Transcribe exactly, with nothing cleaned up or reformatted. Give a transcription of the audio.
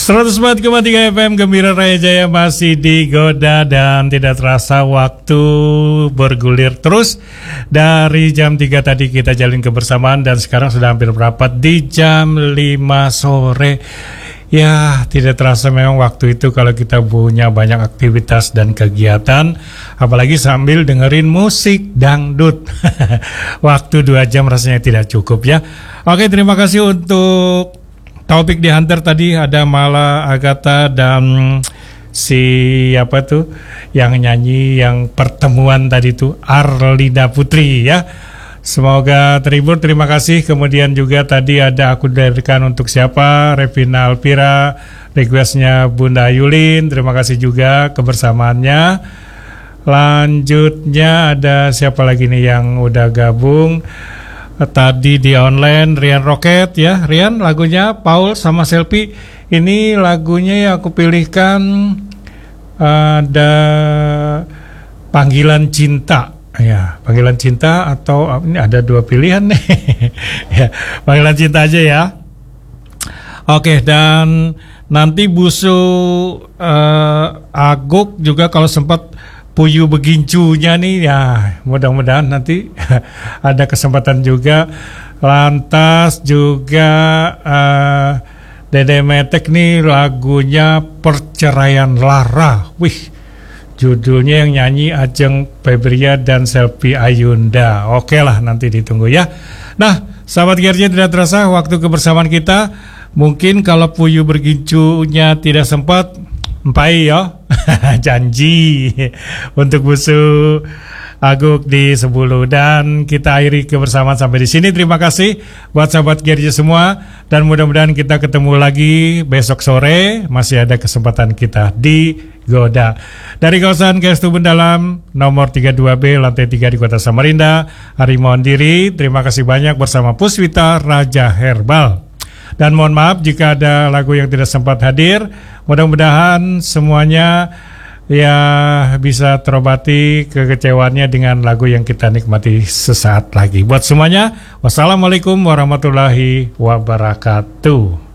seratus empat koma tiga F M Gembira Raya Jaya masih digoda dan tidak terasa waktu bergulir terus. Dari jam tiga tadi kita jalin kebersamaan dan sekarang sudah hampir berapat di jam lima sore. Ya, tidak terasa memang waktu itu kalau kita punya banyak aktivitas dan kegiatan, apalagi sambil dengerin musik dangdut. Waktu dua jam rasanya tidak cukup ya. Oke, terima kasih untuk topik di Hunter tadi. Ada Mala, Agatha, dan si apa tuh yang nyanyi yang pertemuan tadi tuh Arlida Putri ya. Semoga terhibur, terima kasih. Kemudian juga tadi ada Aku Dirikan Untuk Siapa, Revina Alpira, requestnya Bunda Yulin, terima kasih juga kebersamaannya. Lanjutnya ada siapa lagi nih yang udah gabung tadi di online, Rian Rocket ya. Rian, lagunya Paul sama Selfie. Ini lagunya yang aku pilihkan ada Panggilan Cinta. Ya, Panggilan Cinta atau ini ada dua pilihan nih. Ya, Panggilan Cinta aja ya. Oke, dan nanti Busu uh, Aguk juga kalau sempat Puyu Begincunya nih ya, mudah-mudahan nanti ada kesempatan juga. Lantas juga uh, Dede Metek nih lagunya Perceraian Lara. Wih, judulnya yang nyanyi Ajeng Febria dan Selvi Ayunda. Oke lah, nanti ditunggu ya. Nah, sahabat Gerja, tidak terasa waktu kebersamaan kita. Mungkin kalau Puyu Bergincunya tidak sempat, empai ya. Janji untuk Busu Aguk di sepuluh. Dan kita akhiri kebersamaan sampai di sini. Terima kasih buat sahabat Gerja semua. Dan mudah-mudahan kita ketemu lagi besok sore. Masih ada kesempatan kita di Goda. Dari kawasan K S Tubun Dalam nomor tiga puluh dua B lantai tiga di Kota Samarinda, Harimau Diri, terima kasih banyak bersama Puswita Raja Herbal. Dan mohon maaf jika ada lagu yang tidak sempat hadir. Mudah-mudahan semuanya ya bisa terobati kekecewaannya dengan lagu yang kita nikmati sesaat lagi. Buat semuanya, wassalamualaikum warahmatullahi wabarakatuh.